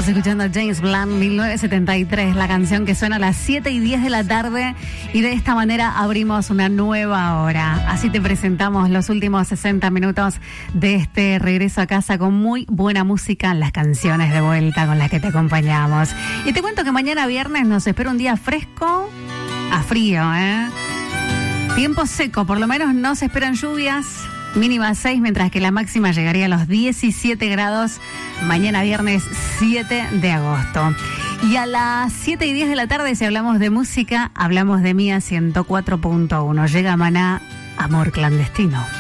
Estamos escuchando a James Blunt, 1973, la canción que suena a las 7:10 de la tarde, y de esta manera abrimos una nueva hora. Así te presentamos los últimos 60 minutos de este regreso a casa con muy buena música, las canciones de vuelta con las que te acompañamos. Y te cuento que mañana viernes nos espera un día fresco a frío, Tiempo seco, por lo menos no se esperan lluvias. Mínima 6, mientras que la máxima llegaría a los 17 grados mañana viernes 7 de agosto. Y a las 7:10 de la tarde, si hablamos de música, hablamos de Mía 104.1. Llega Maná, Amor Clandestino.